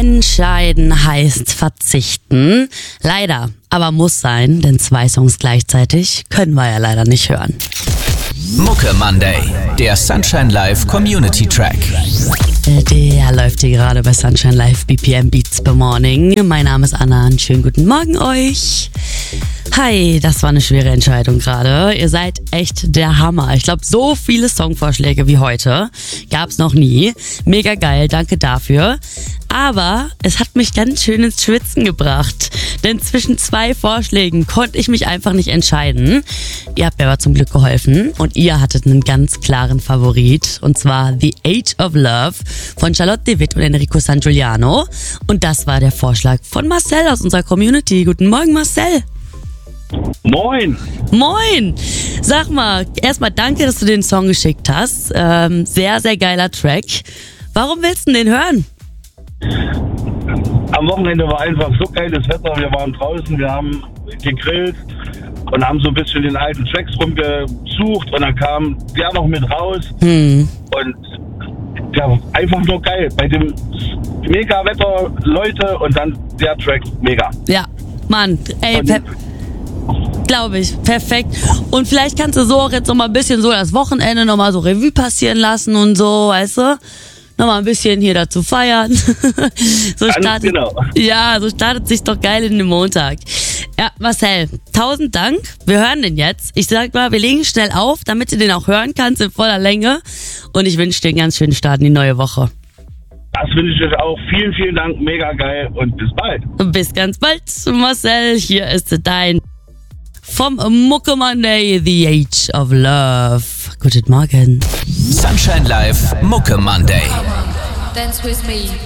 Entscheiden heißt verzichten. Leider, aber muss sein, denn 2 Songs gleichzeitig können wir ja leider nicht hören. Mucke Monday, der Sunshine Live Community Track. Der läuft hier gerade bei Sunshine Live BPM Beats by Morning. Mein Name ist Anna, einen schönen guten Morgen euch. Hi, das war eine schwere Entscheidung gerade. Ihr seid echt der Hammer. Ich glaube, so viele Songvorschläge wie heute gab's noch nie. Mega geil, danke dafür. Aber es hat mich ganz schön ins Schwitzen gebracht. Denn zwischen 2 Vorschlägen konnte ich mich einfach nicht entscheiden. Ihr habt mir aber zum Glück geholfen und ihr hattet einen ganz klaren Favorit. Und zwar The Age of Love von Charlotte de Witt und Enrico San Giuliano. Und das war der Vorschlag von Marcel aus unserer Community. Guten Morgen, Marcel. Moin! Moin! Sag mal, erstmal danke, dass du den Song geschickt hast. Sehr, sehr geiler Track. Warum willst du den hören? Am Wochenende war einfach so geiles Wetter. Wir waren draußen, wir haben gegrillt und haben so ein bisschen den alten Tracks rumgesucht und dann kam der noch mit raus. Und ja, einfach nur geil. Bei dem mega Wetter, Leute und dann der Track mega. Ja, Mann, ey, glaube ich, perfekt. Und vielleicht kannst du so auch jetzt noch mal ein bisschen so das Wochenende noch mal so Revue passieren lassen und so, weißt du? Noch mal ein bisschen hier dazu feiern. So startet, genau. Ja, so startet sich doch geil in den Montag. Ja, Marcel, 1000 Dank. Wir hören den jetzt. Ich sag mal, wir legen schnell auf, damit du den auch hören kannst in voller Länge. Und ich wünsche dir einen ganz schönen Start in die neue Woche. Das wünsche ich euch auch. Vielen, vielen Dank. Mega geil und bis bald. Bis ganz bald, Marcel. Hier ist dein vom Mucke Monday, The Age of Love. Guten Morgen. Sunshine Live Mucke Monday. Dance with me.